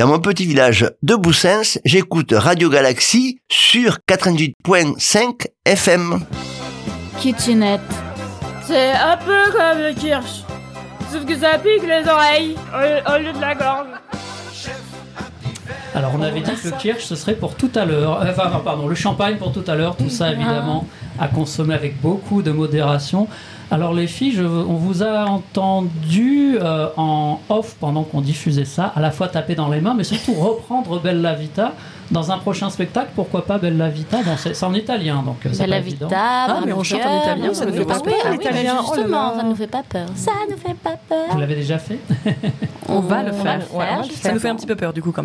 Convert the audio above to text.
Dans mon petit village de Boussens, j'écoute Radio Galaxie sur 88.5 FM. Kitchenette. C'est un peu comme le kirsch, sauf que ça pique les oreilles au lieu de la gorge. Alors on avait dit que le kirsch ce serait pour tout à l'heure, le champagne pour tout à l'heure, tout ça évidemment à consommer avec beaucoup de modération. Alors les filles, on vous a entendu en off pendant qu'on diffusait ça, à la fois taper dans les mains, mais surtout reprendre Bella Vita dans un prochain spectacle. Pourquoi pas Bella Vita? C'est en italien, donc c'est Bella pas Vita, évident. mais on chante en italien, ça ne fait pas peur. L'italien, justement, ça ne nous fait pas peur. Ça nous fait pas peur. Vous l'avez déjà fait? On va le faire. On va le faire, Ça nous fait un petit peu peur du coup quand même.